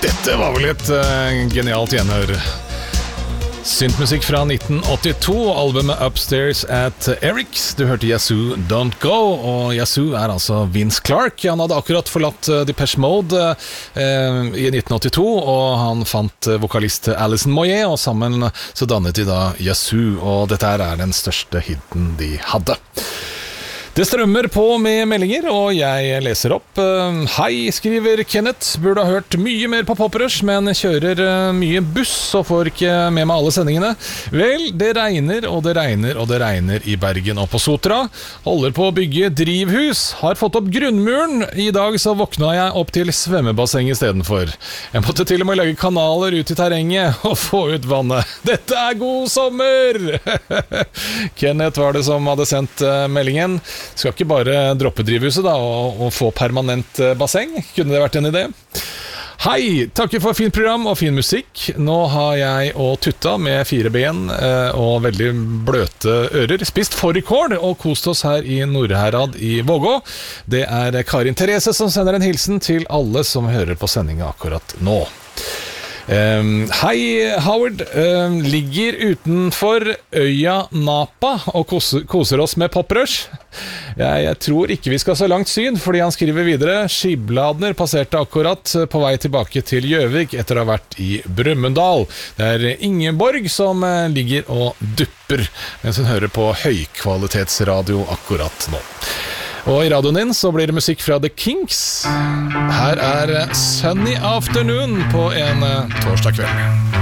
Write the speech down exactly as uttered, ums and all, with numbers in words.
Dette var vel et uh, genialt gjenhør. Syntmusikk fra nitten åttito, albumet Upstairs at Eric's. Du hørte Yazoo Don't Go, og Yazoo er altså Vince Clarke. Han hadde akkurat forlatt uh, Depeche Mode uh, i nitten åttito, og han fant uh, vokalist Alison Moyet, og sammen så dannet de da Yazoo, og dette her er den største hiten de hadde. Det strømmer på med meldinger, og jeg leser opp. Hei, skriver Kenneth. Burde ha hørt mye mer på Poprush, men kjører mye buss og får ikke med meg alle sendingene. Vel, det regner, og det regner, og det regner i Bergen og på Sotra. Holder på å bygge drivhus. Har fått opp grunnmuren. I dag så våkna jeg opp til svømmebasseng i stedet for. Jeg måtte til og med lage kanaler ut i terrenget og få ut vannet. Dette er god sommer! Kenneth var det som hadde sendt meldingen. Skal ikke bare droppe drivhuset da og, og få permanent basseng? Kunne det vært en idé? Hei, takker for fint program og fin musikk. Nå har jeg og Tutta med fire ben eh, og veldig bløte ører spist fårikål og kost oss her i Nordherad i Vågå. Det er Karin Therese som sender en hilsen til alle som hører på sendingen akkurat nå. Um, hei Howard, um, ligger utenfor øya Napa og koser, koser oss med Poprush. Jeg, jeg tror ikke vi skal så langt syd, fordi han skriver videre. Skibladner passerte akkurat på vei tilbake til Gjøvik etter å ha vært i Brumunddal. Det er Ingeborg som uh, ligger og dupper mens hun hører på høykvalitetsradio akkurat nå. Og i radioen din så blir det musikk fra The Kinks. Her er Sunny Afternoon på en uh, torsdag kveld.